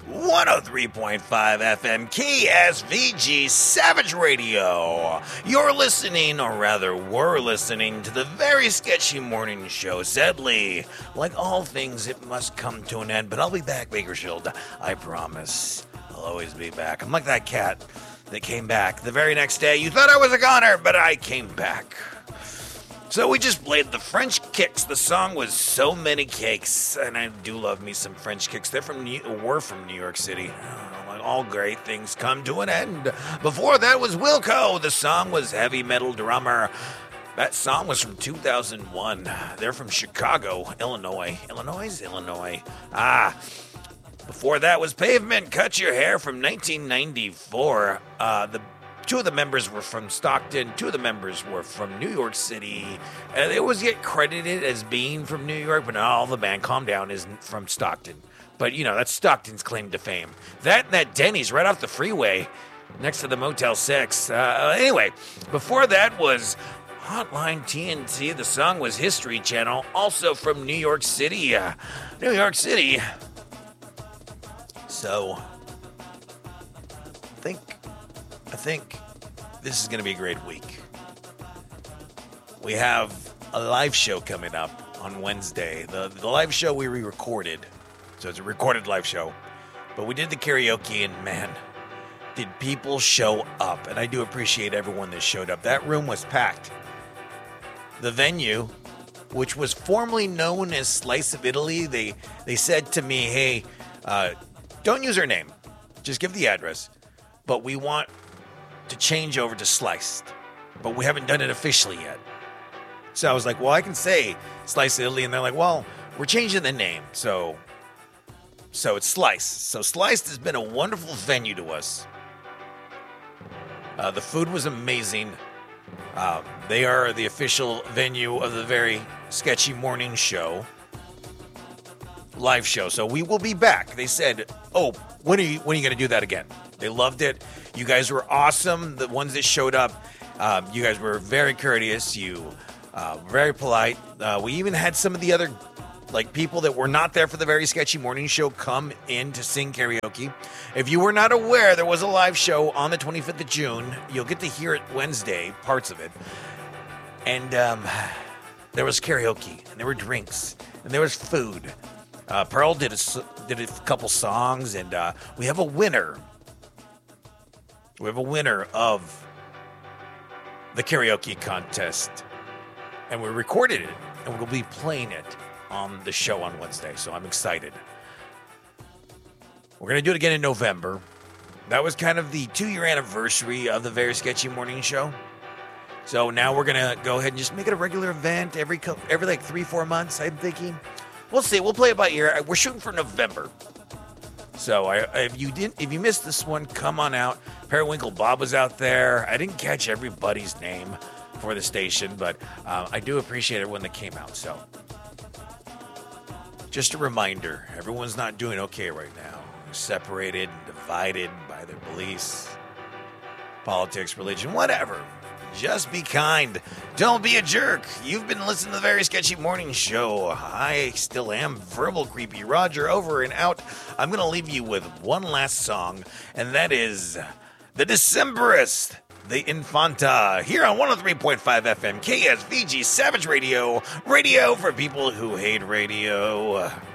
103.5 FM KSVG Savage Radio. You're listening, or rather were listening, to the very sketchy morning show. Sadly, like all things, it must come to an end, but I'll be back, Bakersfield. I promise. I'll always be back. I'm like that cat that came back the very next day. You thought I was a goner, but I came back. So we just played the French Kicks. The song was So Many Cakes, and I do love me some French Kicks. We're from New York City. Like all great things come to an end. Before that was Wilco. The song was Heavy Metal Drummer. That song was from 2001. They're from Chicago, Illinois. Illinois. Before that was Pavement, Cut Your Hair from 1994. Two of the members were from Stockton. Two of the members were from New York City. They always get credited as being from New York, but not all the band, Calm Down, is from Stockton. But, you know, that's Stockton's claim to fame. That Denny's right off the freeway next to the Motel 6. Anyway, before that was Hotline TNT. The song was History Channel, also from New York City. So, I think this is going to be a great week. We have a live show coming up on Wednesday. The live show we re-recorded, so it's a recorded live show. But we did the karaoke, and man, did people show up. And I do appreciate everyone that showed up. That room was packed. The venue, which was formerly known as Slice of Italy, they said to me, hey, don't use our name. Just give the address. But we want to change over to Sliced. But we haven't done it officially yet. So I was like, well, I can say Slice of Italy. And they're like, well, we're changing the name. So it's Sliced. So Sliced has been a wonderful venue to us. The food was amazing. They are the official venue of the very sketchy morning show. Live show. So we will be back. They said, oh, when are you going to do that again? They loved it. You guys were awesome. The ones that showed up, you guys were very courteous. You very polite. We even had some of the other people that were not there for the very sketchy morning show come in to sing karaoke. If you were not aware, there was a live show on the 25th of June. You'll get to hear it Wednesday, parts of it. And there was karaoke, and there were drinks, and there was food. Pearl did a couple songs, and we have a winner. We have a winner of the karaoke contest, and we recorded it, and we'll be playing it on the show on Wednesday, so I'm excited. We're going to do it again in November. That was kind of the 2-year anniversary of the Very Sketchy Morning Show. So now we're going to go ahead and just make it a regular event every 3-4 months, I'm thinking. We'll see. We'll play it by ear. We're shooting for November. So if you missed this one, come on out. Periwinkle Bob was out there. I didn't catch everybody's name for the station, but I do appreciate everyone that came out. So just a reminder, everyone's not doing okay right now. They're separated and divided by their beliefs, politics, religion, whatever. Just be kind. Don't be a jerk. You've been listening to the Very Sketchy Morning Show. I still am Verbal Creepy Roger, over and out. I'm going to leave you with one last song, and that is The Decemberist, the Infanta, here on 103.5 FM KSVG Savage Radio. Radio for people who hate radio.